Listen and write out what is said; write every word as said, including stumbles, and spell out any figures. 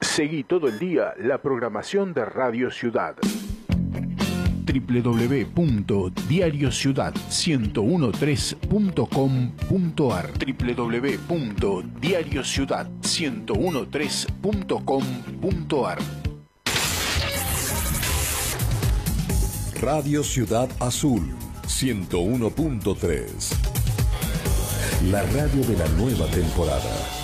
Seguí todo el día la programación de Radio Ciudad. doble u doble u doble u punto diario ciudad ciento trece punto com punto ar doble u doble u doble u punto diario ciudad ciento trece punto com punto ar. Radio Ciudad Azul ciento uno punto tres. La radio de la nueva temporada.